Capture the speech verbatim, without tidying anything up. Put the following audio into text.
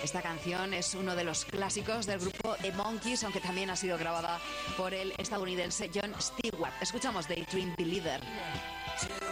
Esta canción es uno de los clásicos del grupo The Monkees, aunque también ha sido grabada por el estadounidense Jon Stewart. Escuchamos Daydream Believer.